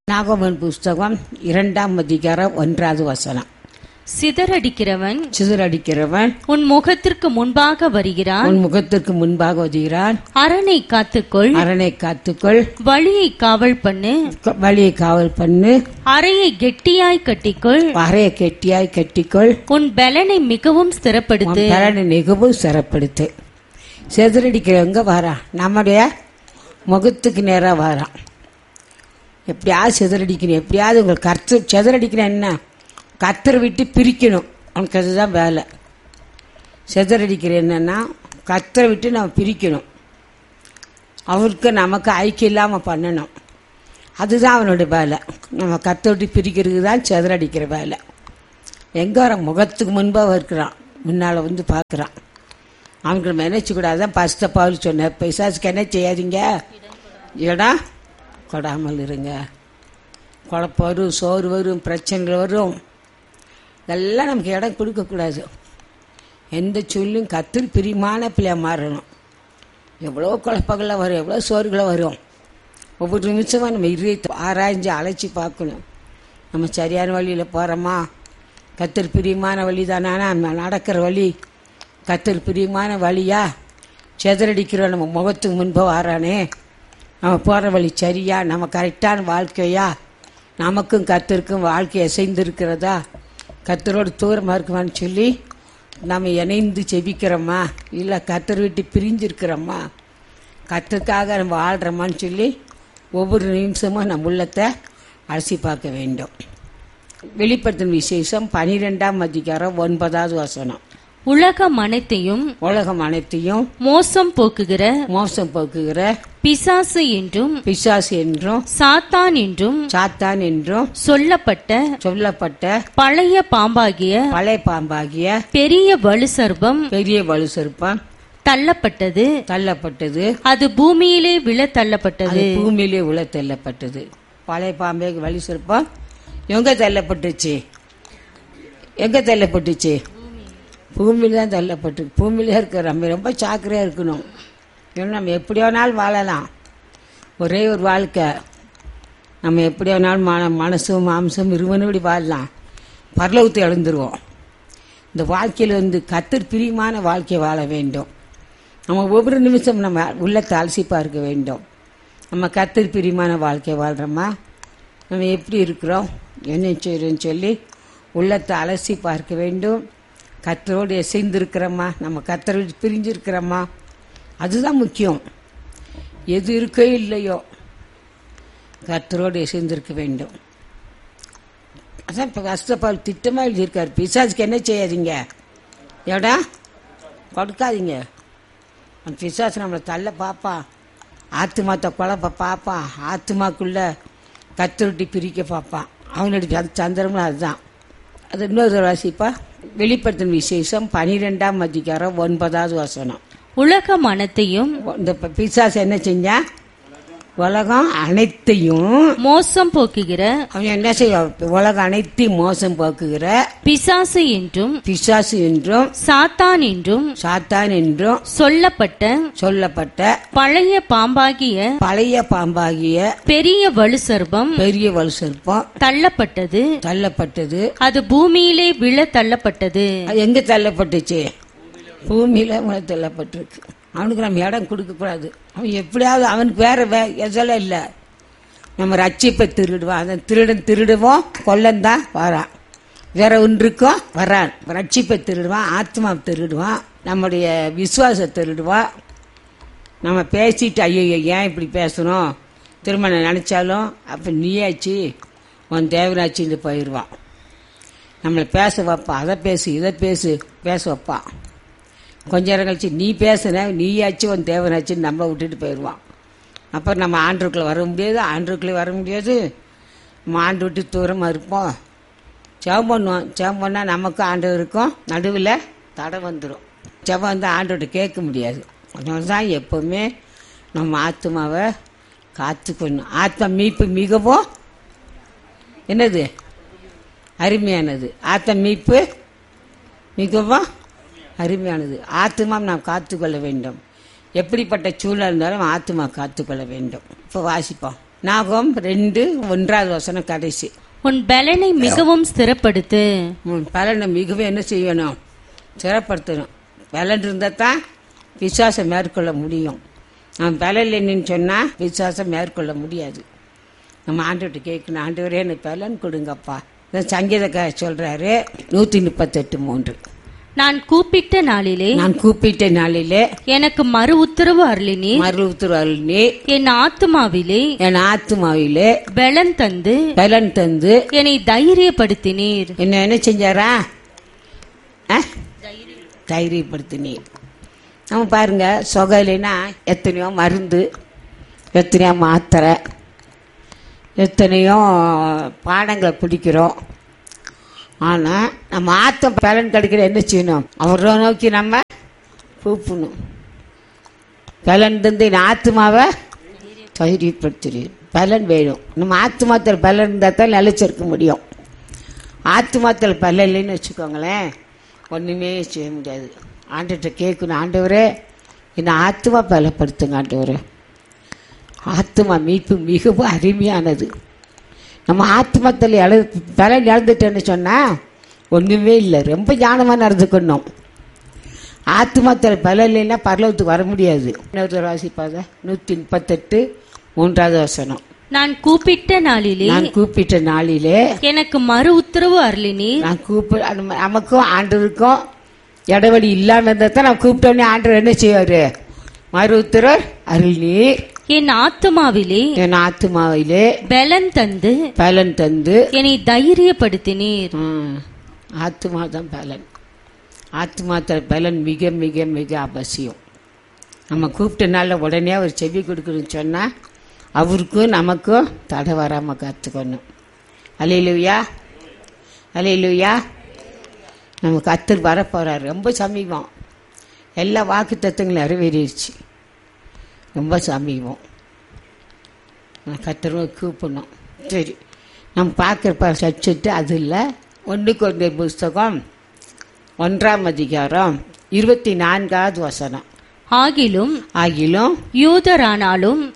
நாகமன் புஸ்தகம் 2ஆம் அதிகாரம் 1வது வசனம். சிதறடிக்கிறவன் உன் முகத்திற்கு முன்பாக வருகிறான். அரணை காத்துக்கொள். வழியை காவல் பண்ணு. அறையை கெட்டியாய் கட்டிக்கொள். உன் பலனை மிகவும் ஸ்திரப்படுத்து. சிதறடிக்கிறவங்க வாரான், நம்முடைய முகத்துக்கு நேரா வாரான். எப்படியாவது சிதறடிக்கணும், எப்படியாவது உங்களுக்கு சிதறடிக்கணும். என்ன கத்தரை விட்டு பிரிக்கணும், அவனுக்கு அதுதான் வேலை. சிதறடிக்கிற என்னன்னா கத்தரை விட்டு நம்ம பிரிக்கணும், அவருக்கு நமக்கு ஐக்கியம் இல்லாமல் பண்ணணும். அதுதான் அவனோட வேலை. நம்ம கத்தரை விட்டு பிரிக்கிறது தான் சிதறடிக்கிற வேலை. எங்கே வர முகத்துக்கு முன்பாக இருக்கிறான், முன்னால் வந்து பார்க்குறான். அவனுக்கு நம்ம என்ன செய்யக்கூடாதான் பரிசுத்த பவுல் சொன்ன, பிசாசுக்கு என்ன செய்யாதீங்க, இடம் கொடாமல் இருங்க. குழப்பம் வரும், சோறு வரும், பிரச்சனைகள் வரும், இதெல்லாம் நமக்கு இடம் கொடுக்கக்கூடாது. எந்த சொல்லும் கத்தில் பிரியமான பிள்ளையா மாறணும். எவ்வளோ குழப்பங்களை வரும், எவ்வளோ சோறுகளை வரும். ஒவ்வொரு நிமிஷமாக நம்ம இதயத்தை ஆராய்ஞ்சு அழைச்சி பார்க்கணும். நம்ம சரியான வழியில் போகிறோமா, கத்தில் பிரியமான வழி தானா, நம்ம நடக்கிற வழி கத்தில் பிரியமான வழியா, சிதறடிக்கிறோம் நம்ம முகத்துக்கு முன்பு வாரானே, நம்ம போகிற வழி சரியா, நம்ம கரெக்டான வாழ்க்கையா, நமக்கும் கத்திற்கும் வாழ்க்கை அசைந்திருக்கிறதா, கத்தரோடு தூரமாக இருக்குமான்னு சொல்லி நம்ம இணைந்து செபிக்கிறோமா, இல்லை கத்தர் விட்டு பிரிஞ்சிருக்கிறோமா, கத்தருக்காக நம்ம வாழ்கிறோமான்னு சொல்லி ஒவ்வொரு நிமிஷமும் நம்ம உள்ளத்தை அலசி பார்க்க வேண்டும். வெளிப்படுத்தும் விசேஷம் 12ஆம் அதிகாரம் 9வது வசனம். உலகம் அனைத்தையும் மோசம் போக்குகிற பிசாசு என்றும் சாத்தான் என்றும் சொல்லப்பட்ட பழைய பாம்பாகிய பெரிய வலுசர்ப்பம் தள்ளப்பட்டது. அது பூமியிலே விழ தள்ளப்பட்டது. பழைய பாம்பே வலு சர்ப்பம் எங்க தள்ளப்பட்டுச்சு? பூமியில தான் தள்ளப்பட்டு. பூமியில இருக்கிற நம்ம ரொம்ப சாக்கரையாக இருக்கணும். ஏன்னா நம்ம எப்படி வேணாலும் வாழலாம், ஒரே ஒரு வாழ்க்கை. நம்ம எப்படி வேணாலும் மனசும் மாம்சம் இருவனபடி வாழலாம், பரலோகத்தை எழுந்துருவோம். இந்த வாழ்க்கையில் கத்தர் பிரியமான வாழ்க்கையை வாழ வேண்டும். நம்ம ஒவ்வொரு நிமிஷம் நம்ம உள்ளத்தை அலசி பார்க்க வேண்டும். நம்ம கத்தர் பிரியமான வாழ்க்கையை வாழ்கிறோமா, நம்ம எப்படி இருக்கிறோம், என்ன செய்கிறோன்னு சொல்லி உள்ளத்தை அலசி பார்க்க வேண்டும். கத்தரோடு இசைந்திருக்கிறோமா, நம்ம கத்தரை பிரிஞ்சிருக்கிறோமா, அதுதான் முக்கியம். எது இருக்கோ இல்லையோ கத்தரோடு இசைந்திருக்க வேண்டும். அதான் இப்போ கஷ்டப்பாடு திட்டமாக எழுதியிருக்காரு, பிசாசுக்கு என்ன செய்யாதீங்க, இடம் கொடுக்காதீங்க. அந்த பிசாசு நம்மளை தள்ள பார்ப்பான், ஆத்துமாத்த குழப்ப பார்ப்பான், ஆத்துமாக்குள்ள கத்தரொட்டி பிரிக்க பார்ப்பான். அவனுடைய சந்திரமும் அதுதான். அது இன்னொரு வாசிப்பா. வெளிப்படுத்தும் விசேஷம் 12ஆம் அதிகாரம் 9வது வசனம். உலகம் அனைத்தையும், இந்த பிசாசு என்ன செஞ்சா, உலகம் அனைத்தையும் மோசம் போக்குகிற, அவன் என்ன செய்ய, உலகம் அனைத்தையும் மோசம் போக்குகிற பிசாசு என்றும் சாத்தான் என்றும் சொல்லப்பட்ட பழைய பாம்பாகிய பெரிய வலுசர்ப்பம் தள்ளப்பட்டது. அது பூமியிலே விழ தள்ளப்பட்டது. எங்க தள்ளப்பட்டுச்சு? பூமியில தள்ளப்பட்டிருக்கு. அவனுக்கு நம்ம இடம் கொடுக்கக்கூடாது. அவன் எப்படியாவது அவனுக்கு வேற எதெல்லாம் இல்லை, நம்ம ரட்சிப்பை திருடுவான். அதை திருடுவோம், கொல்லந்தான் வரான், வேற ஒன்றுக்கும் வரான். ரட்சிப்பை திருடுவான், ஆத்மா திருடுவான், நம்முடைய விசுவாசத்தை திருடுவான். நம்ம பேசிட்டு ஐயோ ஏன் இப்படி பேசணும், திரும்ப நினைச்சாலும் அப்போ நீயாச்சு உன் தேவனாச்சின்னு போயிடுவான். நம்மளை பேச வைப்பான், அதை பேசு இதை பேச வைப்பான். கொஞ்ச நேரம் கழிச்சு நீ பேசுன, நீயாச்சு உன் தேவனாச்சுன்னு நம்ம விட்டுட்டு போயிடுவான். அப்புறம் நம்ம ஆண்டுக்குள்ளே வர முடியாது. நம்ம ஆண்டு விட்டு தூரமாக இருப்போம். ஜெபம் பண்ணுவோம். ஜெபம் பண்ணால் நமக்கும் ஆண்டு இருக்கும், நடுவில் தடை வந்துடும். ஜெபம் வந்து ஆண்டோட கேட்க முடியாது. அதனால தான் எப்போவுமே நம்ம ஆத்மாவை காத்துக்கணும். ஆத்மா மீட்பு மிகவும் என்னது அருமையானது. ஆத்மா மீட்பு மிகவும் அருமையானது. ஆத்மா நாம் காத்துக்கொள்ள வேண்டும். எப்படிப்பட்ட சூழல் இருந்தாலும் ஆத்மா காத்துக்கொள்ள வேண்டும். இப்போ வாசிப்போம். நாகம் 2:1 கடைசி. உன் பலனை மிகவும் ஸ்திரப்படுத்து. உன் பலனை மிகவும் என்ன செய்யணும்? ஸ்திரப்படுத்தணும். பலன் இருந்தால் தான் விசுவாசம் மேற்கொள்ள முடியும். நம்ம பலன் இல்லைன்னு சொன்னால் விசுவாசம் மேற்கொள்ள முடியாது. நம்ம ஆண்டவர்கிட்ட கேட்கணும், ஆண்டவரே எனக்கு பலன் கொடுங்கப்பா. சங்கீதக்கார சொல்றாரு 138:3. நான் கூப்பிட்ட நாளிலே எனக்கு மறு உத்தரவு அருளினீர். என் ஆத்துமாவிலே பலன் தந்து என்னை தைரியப்படுத்தினீர். என்ன செஞ்சாரா? தைரியப்படுத்தினீர். நம்ம பாருங்க, சொகலைனா எத்தனையோ மருந்து, எத்தனையோ மாத்திரை, எத்தனையோ பாடங்களை பிடிக்கிறோம். ஆனால் நம்ம ஆத்தம் பலன் கிடைக்கிற என்ன செய்யணும்? அவரை நோக்கி நம்ம கூப்பிடணும். பலன் தந்து என் ஆத்மாவை தைரியப்படுத்துறீர். பலன் வேணும். நம்ம ஆத்மாத்தில் பலன் இருந்தால் தான் நிலைச்சிருக்க முடியும். ஆத்மாத்தில் பலன் இல்லைன்னு வச்சுக்கோங்களேன், ஒன்றுமே செய்ய முடியாது. ஆண்டவர்கிட்ட கேட்கணும், ஆண்டவரே என்னை ஆத்மா பலப்படுத்துங்க. ஆண்டவரே, ஆத்மா மீட்பு மிகவும் அருமையானது. நம்ம ஆத்மத்தில் பலன் இழந்துட்டேன்னு சொன்னால் ஒன்றுமே இல்லை. ரொம்ப ஞானமாக நடந்துக்கணும். ஆத்மத்தில் பலன் இல்லைன்னா பரலோகத்துக்கு வர முடியாது. இன்னொரு வாசிப்பாங்க 138:3. நான் கூப்பிட்ட நாளிலே எனக்கு மறு உத்தரவு அருளினீர். நமக்கும் ஆண்டவருக்கும் இடைவெளி இல்லாம இருந்தா தான் நான் கூப்பிட்டோன்னே ஆண்டவர் என்ன செய்வாரு? மறு உத்தரவு அருளினீர். என் ஆத்துமாவிலே பலன் தந்து என்னை தைரியப்படுத்தினீர். ஆத்மா தான் பலன். ஆத்மாத்தில் பலன் மிக மிக மிக அவசியம். நம்ம கூப்பிட்டனால உடனே அவர் செவி கொடுக்கணும்னு சொன்னா அவருக்கும் நமக்கும் தடை வராம கத்துக்கணும். அல்லேலூயா, அல்லேலூயா. நம்ம கர்த்தர் வரப்போறாரு. ரொம்ப சமீபம். எல்லா வாக்கு தத்துவங்களும் நிறைவேறிடுச்சு. ரொம்ப சமீபம். கர்த்தர் கூப்பிடணும். சரி, நம்ம பார்க்குற சப்ஜெக்ட் அது இல்லை. 1 கொரிந்தியர் புஸ்தகம் 1:24. ஆகிலும் யூதரானாலும்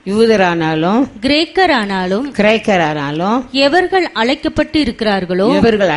கிரேக்கரானாலும் எவர்கள் அழைக்கப்பட்டு இருக்கிறார்களோ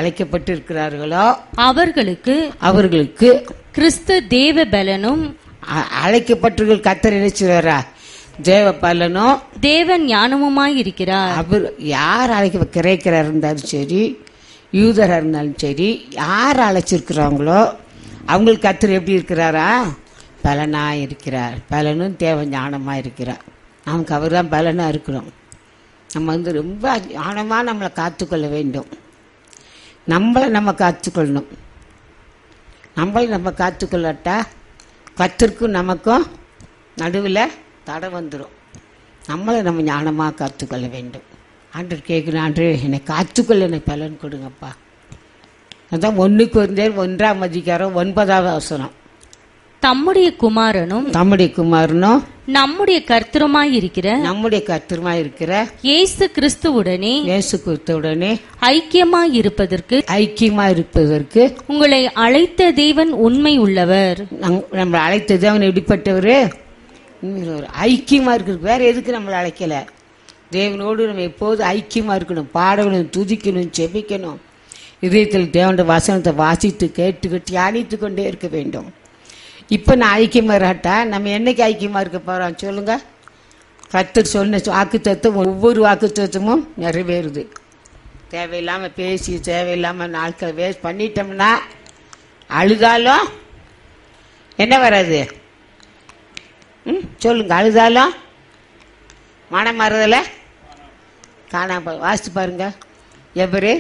அவர்களுக்கு கிறிஸ்து தேவ பலனும். அழைக்கப்பட்டவர்கள் கர்த்தர் நினைச்சுவாரா? தேவ பலனும் தேவன் ஞானமுமாய் இருக்கிறார். அவர் யார் அழைக்க, கிரேக்கராக இருந்தாலும் சரி, யூதராக இருந்தாலும் சரி, யார் அழைச்சிருக்கிறாங்களோ அவங்களுக்கு கர்த்தர் எப்படி இருக்கிறாரா? பலனாக இருக்கிறார். பலனும் தேவ ஞானமாக இருக்கிறார். நமக்கு அவர் தான் பலனாக இருக்கணும். நம்ம ரொம்ப ஞானமாக நம்மளை காத்துக்கொள்ள வேண்டும். நம்மளை நம்ம காத்துக்கொள்ளணும். நம்ம காத்துக்கொள்ளட்டா கர்த்தருக்கும் நமக்கும் நடுவில் தடை வந்துடும். நம்மளை நம்ம ஞானமாக காத்துக்கொள்ள வேண்டும். ஆண்டவர் கேட்கணும், ஆண்டவரே என்னை காத்துக்கொள்ள எனக்கு பலன் கொடுங்கப்பா. அதான் 1 கொரிந்தியர் 1:9. தம்முடைய குமாரனும் நம்முடைய கர்த்தருமாய் இருக்கிற இயேசு கிறிஸ்துவுடனே ஐக்கியமாய் இருப்பதற்கு உங்களை அழைத்த தேவன் உண்மை உள்ளவர். நம்ம அழைத்த தேவன் எப்படிப்பட்டவரு? ஐக்கியமா இருக்கு. வேற எதுக்கு நம்மளை அழைக்கல? தேவனோடு நம்ம எப்போது ஐக்கியமா இருக்கணும். பாடணும், துதிக்கணும், செபிக்கணும். இதயத்தில் தேவனுடைய வசனத்தை வாசித்து கேட்டு தியானித்து கொண்டே இருக்க வேண்டும். இப்ப நான் ஐக்கியமா இருக்காட்டா நம்ம என்னைக்கு ஐக்கியமா இருக்க போறோம் சொல்லுங்க? கர்த்தர் சொன்ன வாக்குத்தத்தம், ஒவ்வொரு வாக்குத்தத்தமும் நிறைவேறுது. தேவையில்லாம பேசி தேவையில்லாம நாட்களை வேஸ்ட் பண்ணிட்டோம்னா அழுதாலும் என்ன வராது? சொல்லுங்க. அழுதாலும் மனம் மாறுதல காணாம. வாசித்து பாருங்க. எபிரேயர்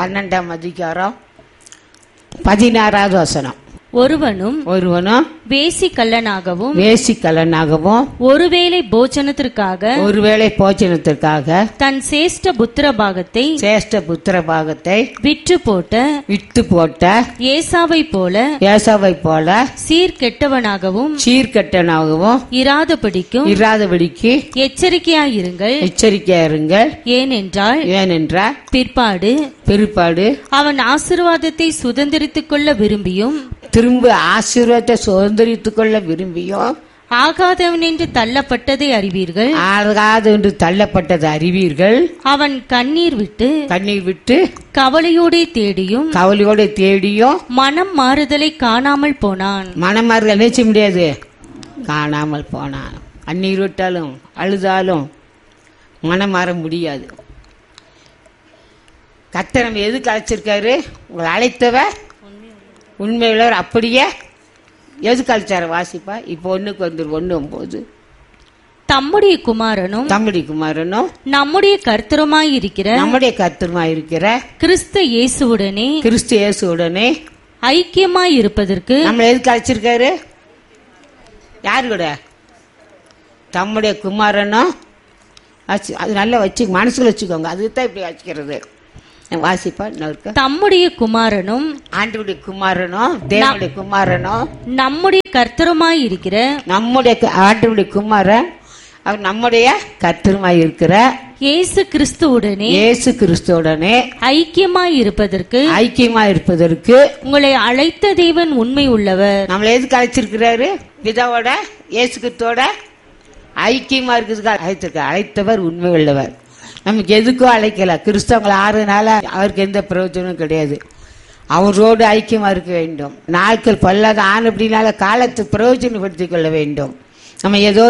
12:16. ஒருவனும் வேசி கள்ளனாகவும் ஒருவேளை போஜனத்திற்காக தன் சேஷ்ட புத்திர பாகத்தை விற்று போட்ட ஏசாவை போல சீர்கெட்டவனாகவும் இராதபடிக்கு எச்சரிக்கையாயிருங்கள். ஏனென்றால் பிற்பாடு அவன் ஆசீர்வாதத்தை சுதந்திரித்துக் கொள்ள விரும்பியும் திரும்ப ஆசீர்வாதத்தை சுதந்திரித்துக் கொள்ள விரும்பியும் ஆகாதவன் என்று தள்ளப்பட்டதை அறிவீர்கள். ஆகாது என்று தள்ளப்பட்டதை அறிவீர்கள். அவன் கண்ணீர் விட்டு கவலையோடே தேடியும் மனம் மாறுதலை காணாமல் போனான். மனம் மாறுதல் நினைச்ச முடியாது, காணாமல் போனான். கண்ணீர் விட்டாலும் அழுதாலும் மனம் மாற முடியாது. கர்த்தர் நம்ம எதுக்கு அழைச்சிருக்காரு? உங்களை அழைத்தவர் உண்மையுள்ளவர். அப்படியே எதுக்கு அழைச்சார? வாசிப்பா. இப்போ 1:9 தம்முடைய குமாரனும் நம்முடைய கர்த்தருமாயிருக்கிற கிறிஸ்து இயேசுவுடனே ஐக்கியமாய் இருப்பதற்கு நம்ம எதுக்கு அழைச்சிருக்காரு? யாரு கூட? தம்முடைய குமாரனும். அது நல்லா வச்சு மனசுல வச்சுக்கோங்க. அதுதான் இப்படி வச்சுக்கிறது. வாசிப்பா. தம்முடைய குமாரனும் ஆண்டவருடைய குமாரனும் தேவனுடைய குமாரனும் நம்முடைய கர்த்தருமாய் இருக்கிற ஆண்டவருடைய குமாரன் அவர் நம்முடைய கர்த்தருமாய் இருக்கிற இயேசு கிறிஸ்துவுடனே ஐக்கியமாய் இருப்பதற்கு உங்களை அழைத்த தேவன் உண்மை உள்ளவர். நம்மளை எதுக்கு அழைச்சிருக்கிறாரு? பிதாவோட இயேசு கிறிஸ்துவோட ஐக்கியமா இருக்கிறதுக்கு அழைத்தவர் உண்மை உள்ளவர். நமக்கு எதுக்கும் அழைக்கல. கிறிஸ்தவங்களை ஆறுனால அவருக்கு எந்த பிரயோஜனமும் கிடையாது. அவரோடு ஐக்கியமா இருக்க வேண்டும். நாட்கள் பல்லாத ஆன அப்படின்னால காலத்தை பிரயோஜனப்படுத்திக் கொள்ள வேண்டும். நம்ம ஏதோ